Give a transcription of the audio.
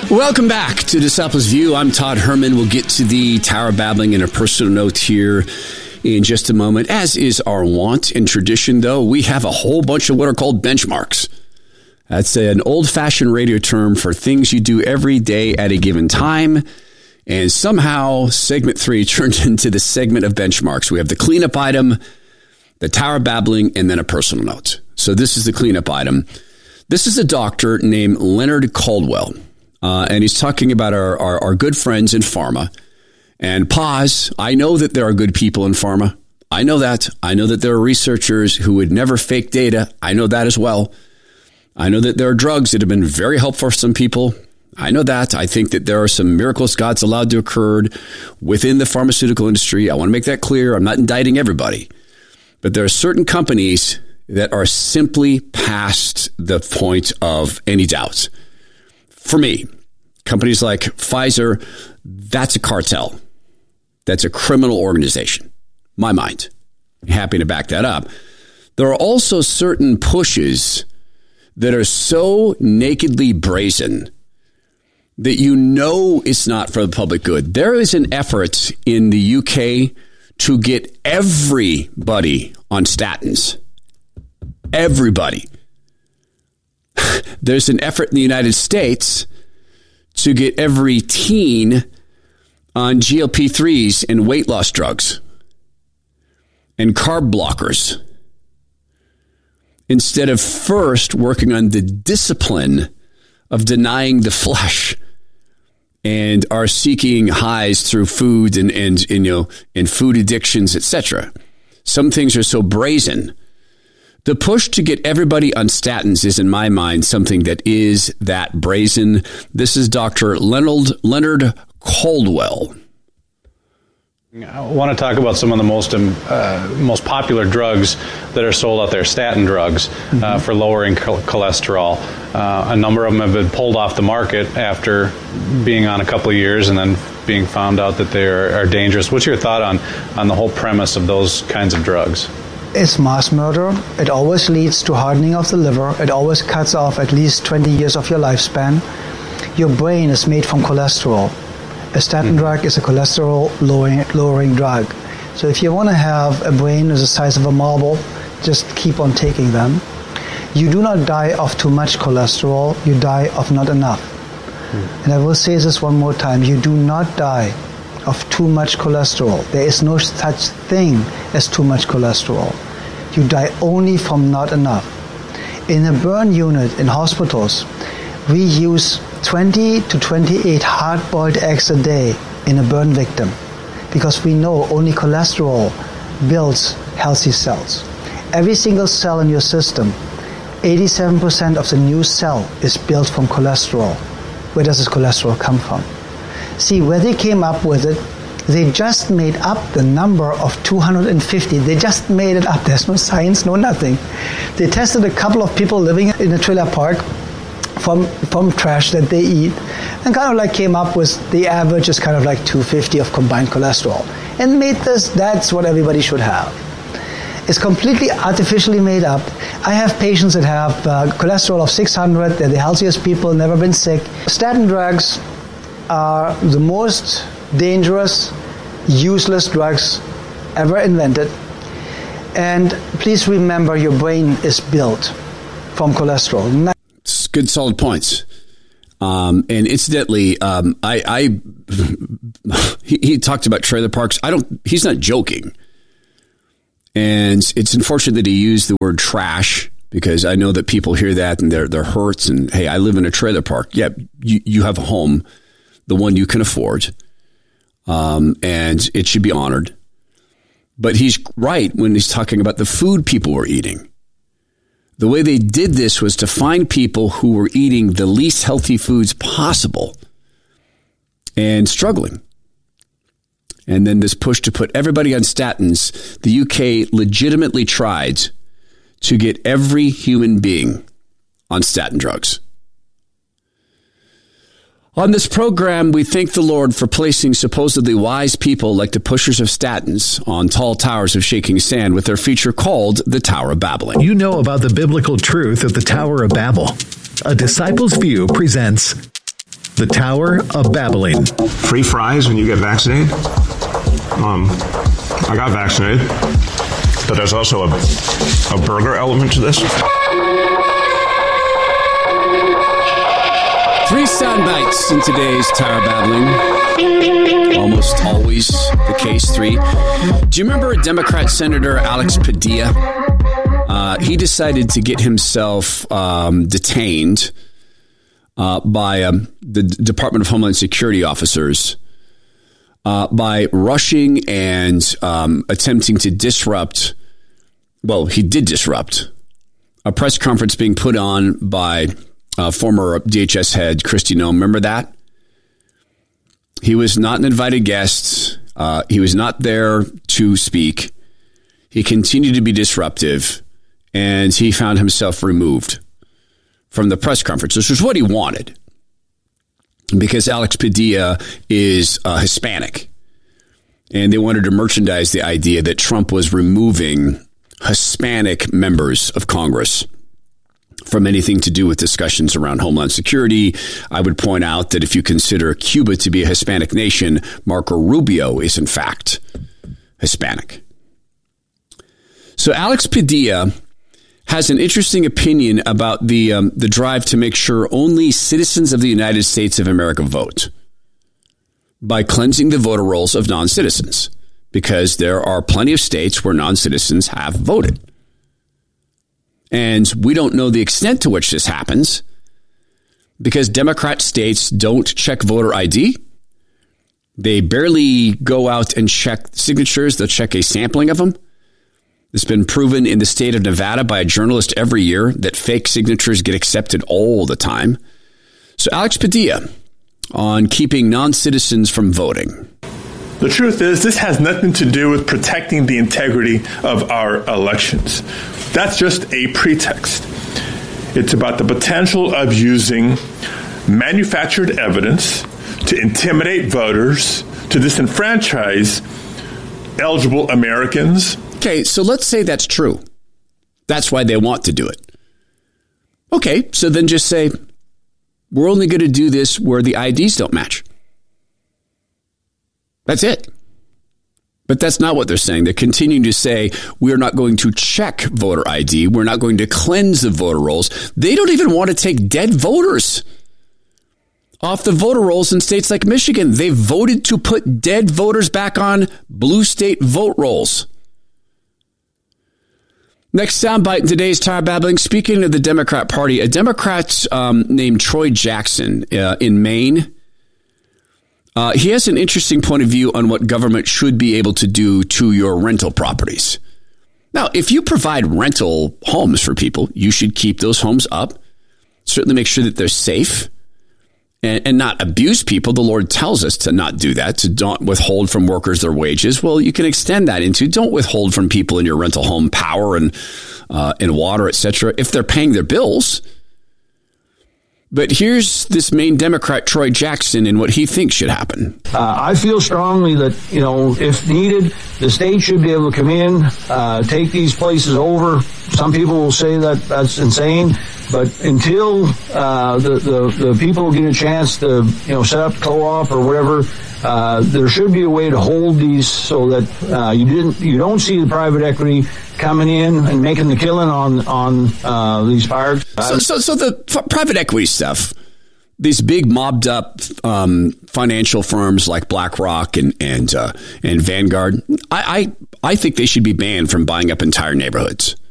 Welcome back to Disciples View. I'm Todd Herman. We'll get to the Tower of Babbling and a personal note here in just a moment. As is our wont and tradition, though, we have a whole bunch of what are called benchmarks. That's an old-fashioned radio term for things you do every day at a given time. And somehow, segment 3 turned into the segment of benchmarks. We have the cleanup item, the Tower of Babbling, and then a personal note. So this is the cleanup item. This is a doctor named Leonard Caldwell. And he's talking about our good friends in pharma. And pause, I know that there are good people in pharma. I know that. I know that there are researchers who would never fake data. I know that as well. I know that there are drugs that have been very helpful for some people. I know that. I think that there are some miracles God's allowed to occur within the pharmaceutical industry. I want to make that clear. I'm not indicting everybody. But there are certain companies that are simply past the point of any doubt. For me, companies like Pfizer, that's a cartel. That's a criminal organization. My mind. I'm happy to back that up. There are also certain pushes that are so nakedly brazen that you know it's not for the public good. There is an effort in the UK to get everybody on statins. Everybody. There's an effort in the United States to get every teen on GLP-3s and weight loss drugs and carb blockers instead of first working on the discipline of denying the flesh and are seeking highs through food and food addictions, etc. Some things are so brazen. The push to get everybody on statins is, in my mind, something that is that brazen. This is Dr. Leonard Caldwell. I want to talk about some of the most popular drugs that are sold out there, statin drugs, for lowering cholesterol. A number of them have been pulled off the market after being on a couple of years and then being found out that they are dangerous. What's your thought on the whole premise of those kinds of drugs? It's mass murder. It always leads to hardening of the liver. It always cuts off at least 20 years of your lifespan. Your brain is made from cholesterol. A statin drug is a cholesterol-lowering drug. So if you want to have a brain the size of a marble, just keep on taking them. You do not die of too much cholesterol. You die of not enough. And I will say this one more time. You do not die of too much cholesterol. There is no such thing as too much cholesterol. You die only from not enough. In a burn unit in hospitals, we use 20 to 28 hard-boiled eggs a day in a burn victim because we know only cholesterol builds healthy cells. Every single cell in your system, 87% of the new cell is built from cholesterol. Where does this cholesterol come from? See, where they came up with it, they just made up the number of 250. They just made it up. There's no science, no nothing. They tested a couple of people living in a trailer park from trash that they eat and kind of like came up with the average is kind of like 250 of combined cholesterol and made this, that's what everybody should have. It's completely artificially made up. I have patients that have cholesterol of 600. They're the healthiest people, never been sick. Statin drugs are the most dangerous, useless drugs ever invented. And please remember, your brain is built from cholesterol. Good, solid points. And incidentally, he talked about trailer parks. He's not joking. And it's unfortunate that he used the word trash because I know that people hear that and they're hurts. And hey, I live in a trailer park. Yeah, you have a home, the one you can afford, and it should be honored. But he's right when he's talking about the food people were eating. The way they did this was to find people who were eating the least healthy foods possible and struggling. And then this push to put everybody on statins, the UK legitimately tried to get every human being on statin drugs. On this program, we thank the Lord for placing supposedly wise people like the pushers of statins on tall towers of shaking sand with their feature called the Tower of Babbling. You know about the biblical truth of the Tower of Babel. A Disciples View presents The Tower of Babbling. Free fries when you get vaccinated? I got vaccinated, but there's also a burger element to this. 3 sound bites in today's Tower Babbling. Almost always the case, 3. Do you remember Democrat Senator Alex Padilla? He decided to get himself detained by the Department of Homeland Security officers by rushing and attempting to disrupt. Well, he did disrupt a press conference being put on by former DHS head Kristi Noem. Remember that? He was not an invited guest. He was not there to speak. He continued to be disruptive, and he found himself removed from the press conference, which was what he wanted, because Alex Padilla is Hispanic, and they wanted to merchandise the idea that Trump was removing Hispanic members of Congress from anything to do with discussions around Homeland Security. I would point out that if you consider Cuba to be a Hispanic nation, Marco Rubio is in fact Hispanic. So Alex Padilla has an interesting opinion about the drive to make sure only citizens of the United States of America vote by cleansing the voter rolls of non-citizens, because there are plenty of states where non-citizens have voted. And we don't know the extent to which this happens, because Democrat states don't check voter ID. They barely go out and check signatures. They'll check a sampling of them. It's been proven in the state of Nevada by a journalist every year that fake signatures get accepted all the time. So Alex Padilla on keeping non-citizens from voting. The truth is, this has nothing to do with protecting the integrity of our elections. That's just a pretext. It's about the potential of using manufactured evidence to intimidate voters, to disenfranchise eligible Americans. Okay, so let's say that's true. That's why they want to do it. Okay, so then just say, we're only going to do this where the IDs don't match. That's it. But that's not what they're saying. They're continuing to say, we're not going to check voter ID. We're not going to cleanse the voter rolls. They don't even want to take dead voters off the voter rolls in states like Michigan. They voted to put dead voters back on blue state vote rolls. Next soundbite in today's Tower Babbling. Speaking of the Democrat Party, a Democrat named Troy Jackson in Maine, he has an interesting point of view on what government should be able to do to your rental properties. Now, if you provide rental homes for people, you should keep those homes up. Certainly make sure that they're safe and not abuse people. The Lord tells us to not do that, to don't withhold from workers their wages. Well, you can extend that into don't withhold from people in your rental home power and water, etc., if they're paying their bills. But here's this Maine Democrat, Troy Jackson, and what he thinks should happen. I feel strongly that, if needed, the state should be able to come in, take these places over. Some people will say that that's insane, but until the people get a chance to, set up co-op or whatever, there should be a way to hold these so that you don't see the private equity coming in and making the killing on these fires. So the private equity stuff, these big mobbed up financial firms like BlackRock and Vanguard, I think they should be banned from buying up entire neighborhoods.